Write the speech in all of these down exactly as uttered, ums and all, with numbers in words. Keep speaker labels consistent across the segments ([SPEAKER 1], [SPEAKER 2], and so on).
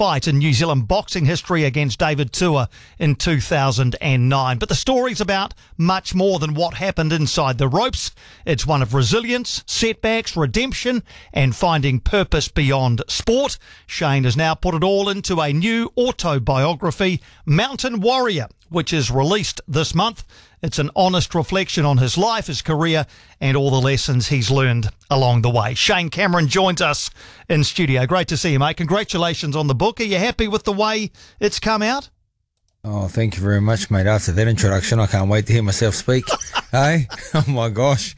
[SPEAKER 1] fight in New Zealand boxing history against David Tua in two thousand nine. But the story's about much more than what happened inside the ropes. It's one of resilience, setbacks, redemption, and finding purpose beyond sport. Shane has now put it all into a new autobiography, Mountain Warrior, which is released this month. It's an honest reflection on his life, his career, and all the lessons he's learned along the way. Shane Cameron joins us in studio. Great to see you, mate. Congratulations on the book. Are you happy with the way it's come out?
[SPEAKER 2] Oh, thank you very much, mate. After that introduction, I can't wait to hear myself speak. Hey? Oh, my gosh.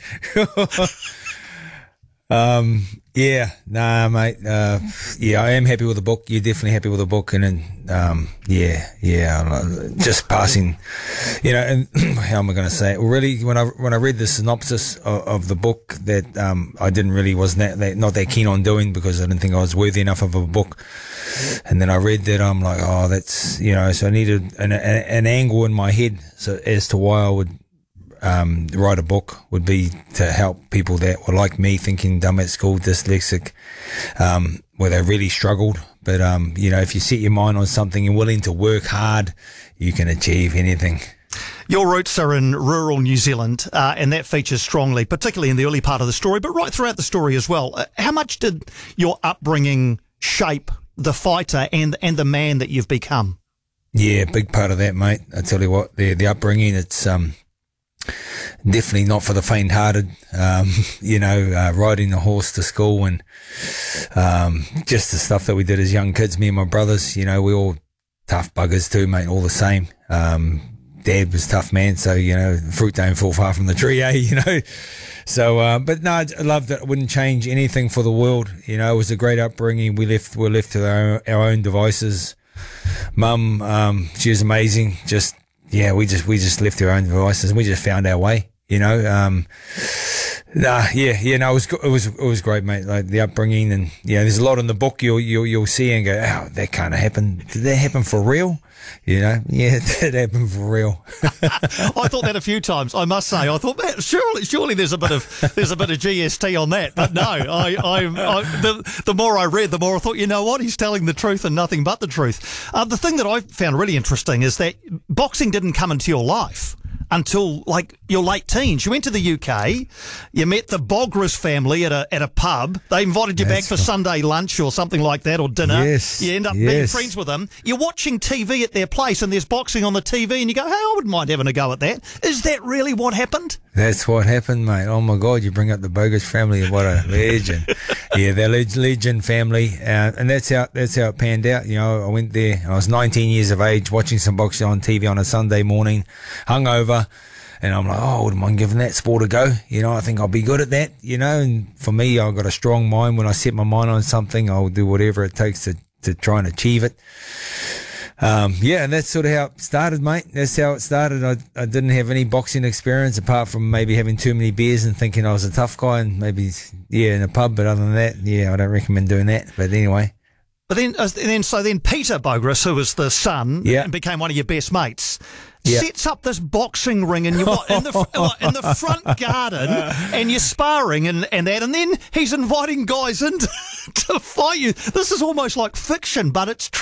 [SPEAKER 2] um, yeah, nah, mate. Uh, yeah, I am happy with the book. You're definitely happy with the book. And then, um, yeah, yeah, just passing, you know, and how am I going to say it? Well, really, when I, when I read the synopsis of, of the book that, um, I didn't really, was that, that, not that keen on doing because I didn't think I was worthy enough of a book. And then I read that, I'm like, oh, that's, you know, so I needed an, an, an angle in my head so as to why I would, Um, write a book would be to help people that were like me, thinking dumb at school, dyslexic, um, where they really struggled. But, um, you know, if you set your mind on something and willing to work hard, you can achieve anything.
[SPEAKER 1] Your roots are in rural New Zealand, uh, and that features strongly, particularly in the early part of the story, but right throughout the story as well. Uh, how much did your upbringing shape the fighter and, and the man that you've become?
[SPEAKER 2] Yeah, big part of that, mate. I tell you what, the, the upbringing, it's, um, definitely not for the faint-hearted. Um, you know, uh, riding the horse to school and um, just the stuff that we did as young kids, me and my brothers, you know, we all tough buggers too, mate, all the same. Um, Dad was a tough man, so, you know, fruit don't fall far from the tree, eh, you know. So, uh, but no, I loved it. I wouldn't change anything for the world. You know, it was a great upbringing. We left, we were left to our, our own devices. Mum, um, she was amazing, just, yeah, we just, we just left our own devices and we just found our way, you know. Um, nah, yeah, yeah, no, it was, it was, it was great, mate. Like the upbringing and, yeah, there's a lot in the book you'll, you'll, you'll see and go, oh, that can't happen. Did that happen for real? You know, yeah, that happened for real.
[SPEAKER 1] I thought that a few times. I must say, I thought, man, surely, surely there's a bit of there's a bit of G S T on that. But no, I, I, I the, the more I read, the more I thought, you know what, he's telling the truth and nothing but the truth. Uh, the thing that I found really interesting is that boxing didn't come into your life until like your late teens. You went to the U K, you met the Bogris family at a at a pub. They invited you That's back for right. Sunday lunch or something like that, or dinner.
[SPEAKER 2] Yes,
[SPEAKER 1] you end up
[SPEAKER 2] yes.
[SPEAKER 1] being friends with them. You're watching T V at their place and there's boxing on the T V and you go, hey, I wouldn't mind having a go at that. Is that really what happened?
[SPEAKER 2] That's what happened, mate. Oh my God, you bring up the Bogris family. What a legend. Yeah, they're leg- legend family. Uh, and that's how, that's how it panned out. You know, I went there, I was nineteen years of age, watching some boxing on T V on a Sunday morning, hungover. And I'm like, oh, I wouldn't mind giving that sport a go. You know, I think I'll be good at that, you know. And for me, I've got a strong mind. When I set my mind on something, I'll do whatever it takes to, to try and achieve it. Um, yeah, and that's sort of how it started, mate. That's how it started. I, I didn't have any boxing experience apart from maybe having too many beers and thinking I was a tough guy and maybe, yeah, in a pub. But other than that, yeah, I don't recommend doing that. But anyway.
[SPEAKER 1] But then, uh, then so then Peter Bogris, who was the son
[SPEAKER 2] yeah.
[SPEAKER 1] and became one of your best mates,
[SPEAKER 2] yeah.
[SPEAKER 1] sets up this boxing ring in, your, in, the, in the front garden and you're sparring and, and that. And then he's inviting guys in to, to fight you. This is almost like fiction, but it's true.